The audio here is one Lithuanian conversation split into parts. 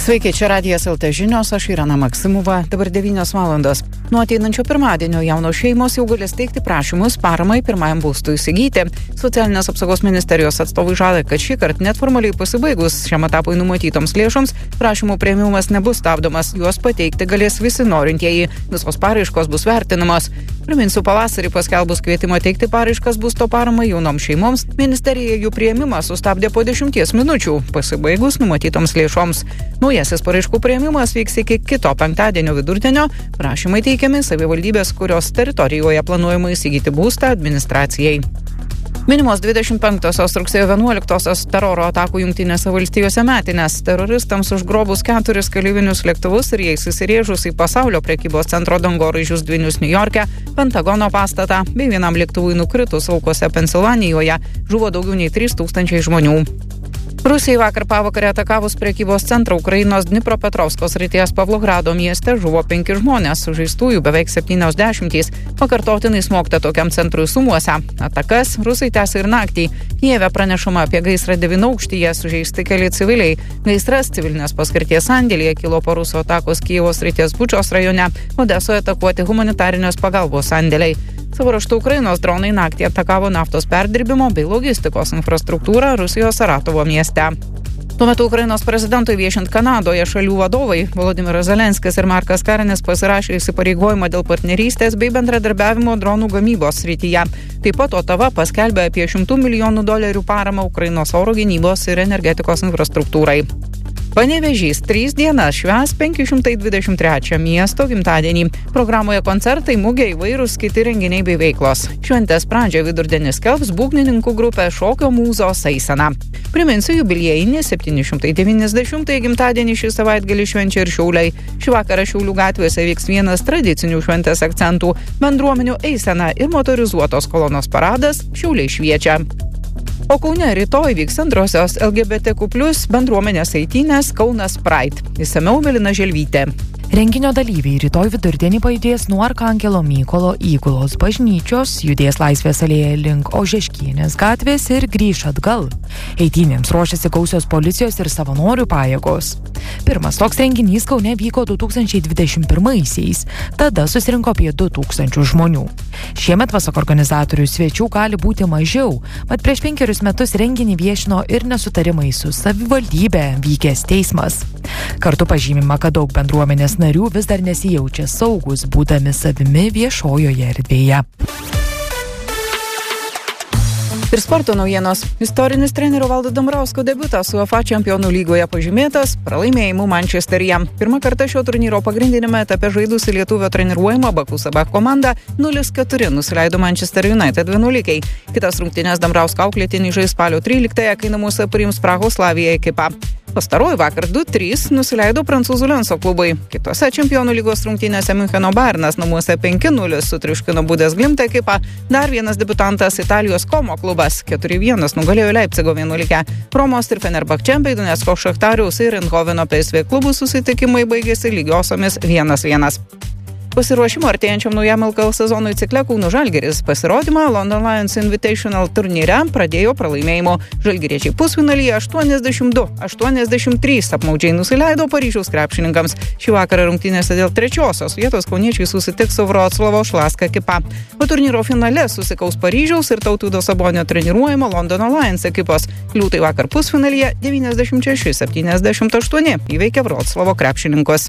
Sveiki, čia Radijas LT žinios, aš Irena Maksimova, dabar 9 valandos. Nuo ateinančio pirmadienio jaunos šeimos jau galės teikti prašymus paramai pirmajam būstui įsigyti. Socialinės apsaugos ministerijos atstovai žada, kad šį kartą net formaliai pasibaigus šiam etapui numatytoms lėšoms, prašymų priėmimas nebus stabdomas, juos pateikti galės visi norintieji, visos paraiškos bus vertinamos. Priminsiu, pavasarį paskelbus kvietimą teikti paraiškas būsto paramai jaunoms šeimoms, ministerija jų priėmimą sustabdė po 10 minučių, pasibaigus numatytoms lėšoms. Naujasis paraiškų priėmimas vyks iki kito penktadienio vidurdienio, prašymai teikiami savivaldybės, kurios teritorijoje planuojama įsigyti būstą administracijai. Minimos 25-osios rugsėjo 11-osios teroro atakų Jungtinėse valstijose metinės. Teroristams užgrobus 4 keleivinius lėktuvus ir jais įsirėžus į pasaulio prekybos centro dangoraižius dvynius Niujorke, Pentagono pastatą bei vienam lėktuvui nukritus aukose Pensilvanijoje žuvo daugiau nei 3000 žmonių. Rusijai vakar pavakarę atakavus prekybos centrą Ukrainos Dnipropetrovsko srities Pavlogrado mieste žuvo 5 žmonės, sužeistųjų beveik 70, pakartotinai smogta tokiam centrui Sumuose. Atakas rusai tęsia ir naktį. Kijeve pranešama apie gaisrą 9-aukštyje, sužeisti keli civiliai. Gaisras civilinės paskirties sandėlyje kilo po rusų atakos Kijevo srities Bučos rajone, Odesoje atakuoti humanitarinės pagalbos sandėliai. Savo raštu Ukrainos dronai naktį atakavo naftos perdirbimo bei logistikos infrastruktūrą Rusijos Saratovo mieste. Tuo metu Ukrainos prezidentui viešint Kanadoje šalių vadovai Volodymyras Zelenskis ir Markas Karenis pasirašė įsipareigojimą dėl partnerystės bei bendradarbiavimo dronų gamybos srityje. Taip pat Otava paskelbė apie $100 milijonų paramą Ukrainos oro gynybos ir energetikos infrastruktūrai. Panevėžys 3 dienas švęs 523 miesto gimtadienį. Programoje koncertai, mugė, įvairūs kiti renginiai bei veiklos. Šventės pradžią vidurdienį skelbs būgnininkų grupė Šokio mūzos Eisena. Priminsiu, jubiliejinį 790 gimtadienį šį savaitgalį švenčia ir Šiauliai. Šį vakarą Šiaulių gatvėse vyks vienas tradicinių šventės akcentų – bendruomenių eisena ir motorizuotos kolonos paradas Šiauliai šviečia. O Kaune rytoj vyks antrosios LGBTQ+ bendruomenės eitynės Kaunas Pride. Išsamiau Evelina Želvytė. Renginio dalyviai rytoj vidurdienį pajudės nuo Arkangelo Mykolo Įgulos bažnyčios, judės Laisvės alėja link Ožeškienės gatvės ir grįš atgal. Eitynėms ruošiasi gausios policijos ir savanorių pajėgos. Pirmas toks renginys Kaune vyko 2021-aisiais. Tada susirinko apie 2000 žmonių. Šiemet, pasak organizatorių, svečių gali būti mažiau, mat prieš 5 metus renginį viešino ir nesutarimai su savivaldybe vykęs teismas. Kartu pažymima, kad daug bendruomenės narių vis dar nesijaučia saugus, būdami savimi viešojoje erdvėje. Ir sporto naujienos. Istorinis trenerio Valdo Dambrausko debiutas UEFA Čempionų lygoje pažymėtas pralaimėjimu Mančesteryje. Pirmą kartą šio turnyro pagrindinėme etape žaidusi lietuvio treniruojama Baku Sabah komanda 0-4 nusileido Manchester United 11. Kitas rungtynes Dambrausko auklėtiniai žais spalio 13-ąją, kai namuose priims Prahos Slavija ekipą. Pastaroji vakar 2-3 nusileido prancūzų Lenso klubai. Kitose Čempionų lygos rungtynėse Miuncheno Bayernas namuose 5-0 sutriuškino Budės Glimt ekipą. Dar vienas debiutantas Italijos Como klubas 4-1 nugalėjo Leipcigo 11. Romos ir Fenerbahče bei Donecko Šachtariaus ir Eindhoveno PSV klubų susitikimai baigėsi lygiosiomis 1-1. Pasiruošimo artėjančiam naujam LKL sezonui cikle Kauno Žalgiris pasirodymą London Lions Invitational turnyre pradėjo pralaimėjimu. Žalgiriečiai pusfinalyje 82-83 apmaudžiai nusileido Paryžiaus krepšininkams. Šį vakarą rungtynėse dėl 3-osios vietos kauniečiai susitiks su Vroclavo Šlaska ekipa. O turnyro finale susikaus Paryžiaus ir Tautvydo Sabonio treniruojama Londono Lions ekipos. Liūtai vakar pusfinalyje 96-78 įveikė Vroclavo krepšininkus.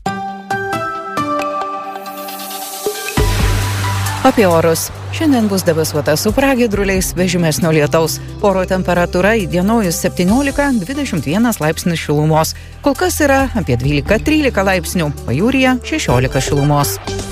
Apie orus. Šiandien bus debesuota su pragiedruliais be žymesnio lietaus. Oro temperatūra įdienojus 17-21 laipsnių šilumos. Kol kas yra apie 12-13 laipsnių, pajūryje 16 šilumos.